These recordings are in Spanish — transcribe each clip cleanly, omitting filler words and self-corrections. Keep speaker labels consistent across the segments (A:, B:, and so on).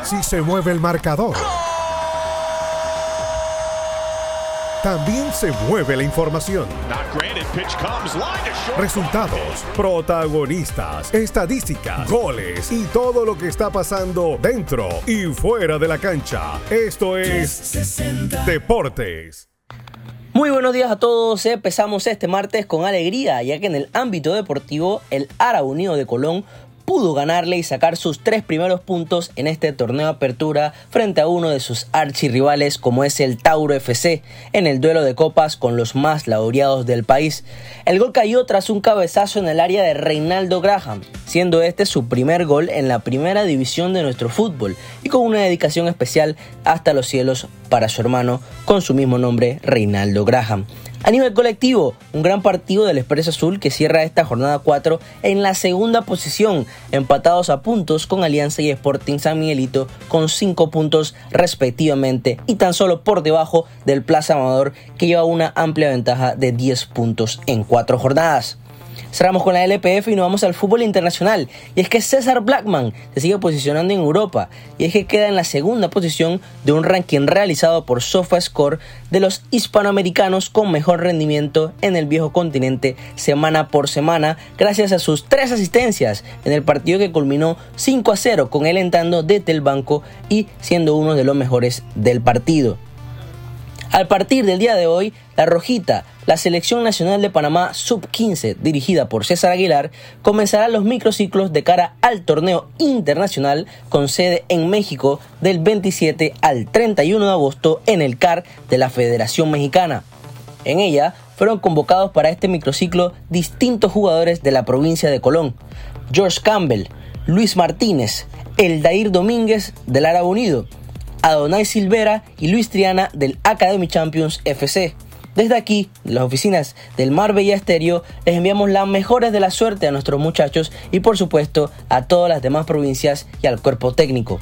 A: Si se mueve el marcador, también se mueve la información. Resultados, protagonistas, estadísticas, goles y todo lo que está pasando dentro y fuera de la cancha. Esto es Deportes.
B: Muy buenos días a todos. Empezamos este martes con alegría, ya que en el ámbito deportivo el Ara Unido de Colón pudo ganarle y sacar sus 3 primeros puntos en este torneo de apertura frente a uno de sus archirrivales como es el Tauro FC en el duelo de copas con los más laureados del país. El gol cayó tras un cabezazo en el área de Reinaldo Graham, siendo este su primer gol en la primera división de nuestro fútbol y con una dedicación especial hasta los cielos para su hermano con su mismo nombre, Reinaldo Graham. A nivel colectivo, un gran partido del Expreso Azul que cierra esta jornada 4 en la segunda posición, empatados a puntos con Alianza y Sporting San Miguelito con 5 puntos respectivamente y tan solo por debajo del Plaza Amador que lleva una amplia ventaja de 10 puntos en 4 jornadas. Cerramos con la LPF y nos vamos al fútbol internacional, y es que César Blackman se sigue posicionando en Europa y es que queda en la segunda posición de un ranking realizado por SofaScore de los hispanoamericanos con mejor rendimiento en el viejo continente semana por semana, gracias a sus 3 asistencias en el partido que culminó 5-0 con él entrando desde el banco y siendo uno de los mejores del partido. Al partir del día de hoy, la Rojita, la Selección Nacional de Panamá Sub-15, dirigida por César Aguilar, comenzará los microciclos de cara al torneo internacional con sede en México del 27 al 31 de agosto en el CAR de la Federación Mexicana. En ella fueron convocados para este microciclo distintos jugadores de la provincia de Colón: George Campbell, Luis Martínez, Eldair Domínguez del Ara Unido, Adonai Silvera y Luis Triana del Academy Champions FC. Desde aquí, de las oficinas del Marbella Estéreo, les enviamos las mejores de la suerte a nuestros muchachos y por supuesto a todas las demás provincias y al cuerpo técnico.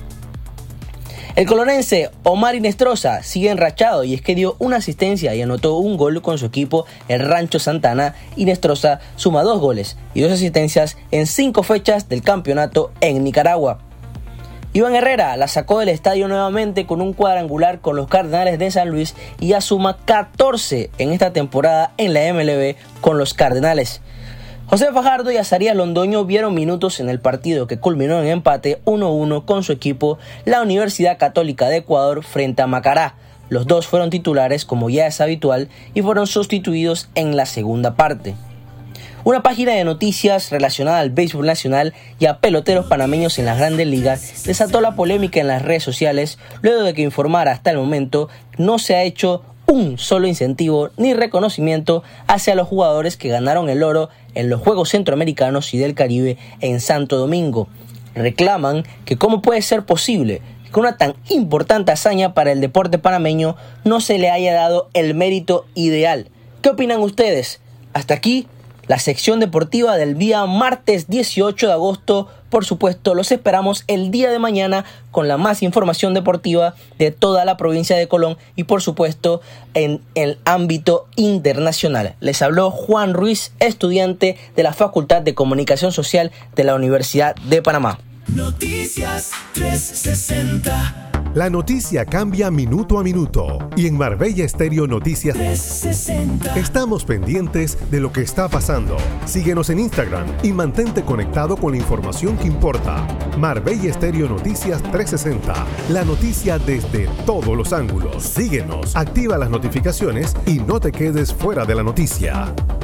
B: El colonense Omar Inestrosa sigue enrachado y es que dio una asistencia y anotó un gol con su equipo, el Rancho Santana. Inestrosa suma 2 goles y 2 asistencias en 5 fechas del campeonato en Nicaragua. Iván Herrera la sacó del estadio nuevamente con un cuadrangular con los Cardenales de San Luis y ya suma 14 en esta temporada en la MLB con los Cardenales. José Fajardo y Azarías Londoño vieron minutos en el partido que culminó en empate 1-1 con su equipo, la Universidad Católica de Ecuador frente a Macará. Los dos fueron titulares como ya es habitual y fueron sustituidos en la segunda parte. Una página de noticias relacionada al béisbol nacional y a peloteros panameños en las grandes ligas desató la polémica en las redes sociales luego de que informara hasta el momento no se ha hecho un solo incentivo ni reconocimiento hacia los jugadores que ganaron el oro en los Juegos Centroamericanos y del Caribe en Santo Domingo. Reclaman que cómo puede ser posible que una tan importante hazaña para el deporte panameño no se le haya dado el mérito ideal. ¿Qué opinan ustedes? Hasta aquí la sección deportiva del día martes 18 de agosto. Por supuesto, los esperamos el día de mañana con la más información deportiva de toda la provincia de Colón y por supuesto en el ámbito internacional. Les habló Juan Ruiz, estudiante de la Facultad de Comunicación Social de la Universidad de Panamá.
C: Noticias 360.
A: La noticia cambia minuto a minuto y en Marbella Estéreo Noticias
C: 360.
A: Estamos pendientes de lo que está pasando. Síguenos en Instagram y mantente conectado con la información que importa. Marbella Estéreo Noticias 360. La noticia desde todos los ángulos. Síguenos, activa las notificaciones y no te quedes fuera de la noticia.